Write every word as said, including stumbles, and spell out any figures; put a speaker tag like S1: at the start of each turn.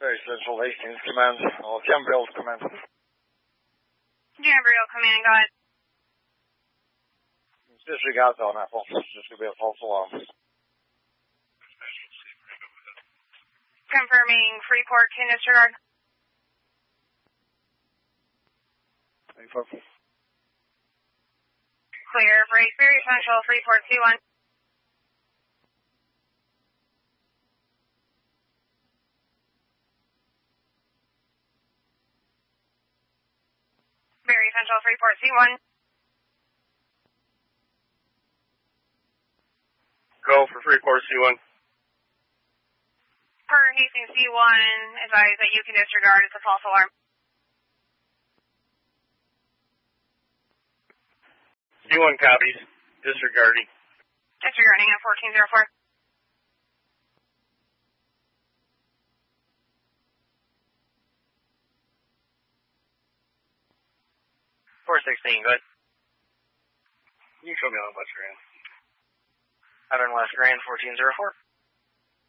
S1: Very Central Hastings Command. Oh, Jambriel Command.
S2: Jambriel Command, go ahead.
S1: Disregard on that one. It's just going to be a false alarm.
S2: Confirming Freeport can disregard. Clear, break, Very Central, Freeport two one. Very Central, Freeport two one.
S3: Go for Freeport C one.
S2: Per Hastings C one, advise that you can disregard. It's a false alarm.
S3: C one copies. Disregarding.
S2: Disregarding at fourteen oh four.
S3: four sixteen, good. You can show me how much grand.
S1: Southern West Grand, fourteen oh four.